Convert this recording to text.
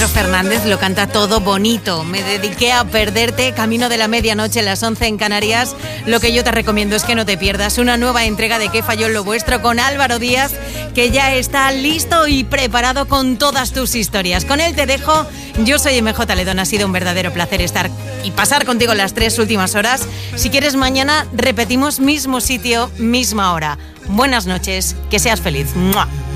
Pedro Fernández lo canta todo bonito. Me dediqué a perderte, camino de la medianoche, las 11 en Canarias. Lo que yo te recomiendo es que no te pierdas una nueva entrega de ¿Qué falló en lo vuestro? Con Álvaro Díaz, que ya está listo y preparado con todas tus historias. Con él te dejo. Yo soy MJ Ledón. Ha sido un verdadero placer estar y pasar contigo las 3 últimas horas. Si quieres, mañana repetimos mismo sitio, misma hora. Buenas noches, que seas feliz. ¡Mua!